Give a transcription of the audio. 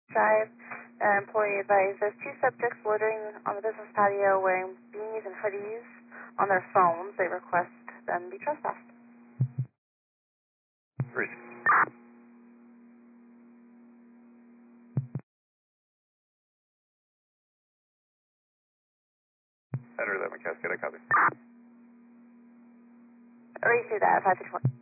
Drive. Employee advises two subjects loitering on the business patio wearing beanies and hoodies on their phones. They request them be trespassed. 3. Enter that, McCaskill, I copy. Read through that, 561.